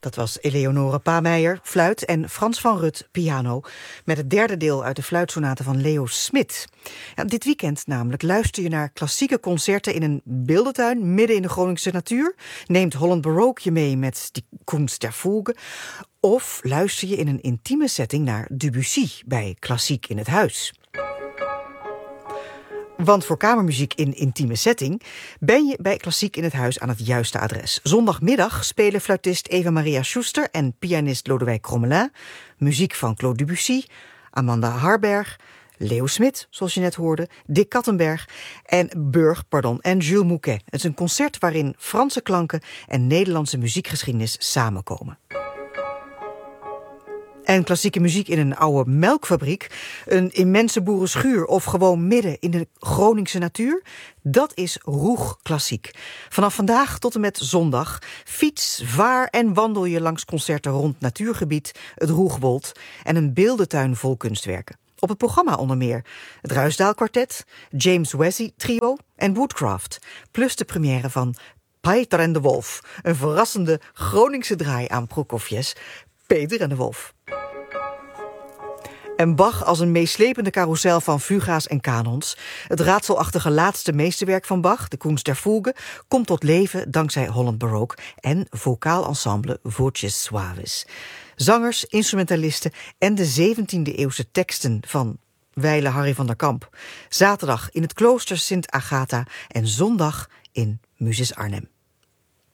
Dat was Eleonore Pameijer, fluit, en Frans van Rut, piano, met het derde deel uit de fluitsonate van Leo Smit. Ja, dit weekend namelijk luister je naar klassieke concerten in een beeldentuin midden in de Groningse natuur. Neemt Holland Baroque je mee met die Kunst der Fuge. Of luister je in een intieme setting naar Debussy bij Klassiek in het Huis. Want voor kamermuziek in intieme setting ben je bij Klassiek in het Huis aan het juiste adres. Zondagmiddag spelen fluitist Eva-Maria Schuster en pianist Lodewijk Crommelin muziek van Claude Debussy, Amanda Harberg, Leo Smit, zoals je net hoorde, Dick Kattenberg en Jules Mouquet. Het is een concert waarin Franse klanken en Nederlandse muziekgeschiedenis samenkomen. En klassieke muziek in een oude melkfabriek, een immense boerenschuur of gewoon midden in de Groningse natuur, dat is Roeg Klassiek. Vanaf vandaag tot en met zondag fiets, vaar en wandel je langs concerten rond natuurgebied, het Roegwold en een beeldentuin vol kunstwerken. Op het programma onder meer het Ruisdael Kwartet, James Wesley Trio en Woodcraft, plus de première van Peter en de Wolf, een verrassende Groningse draai aan Prokofievs Peter en de Wolf. En Bach als een meeslepende carousel van fuga's en kanons. Het raadselachtige laatste meesterwerk van Bach, de Kunst der Fuge, komt tot leven dankzij Holland Baroque en vocaal ensemble Voces Suaves. Zangers, instrumentalisten en de 17e-eeuwse teksten van wijle Harry van der Kamp. Zaterdag in het klooster Sint Agatha en zondag in Musis Arnhem.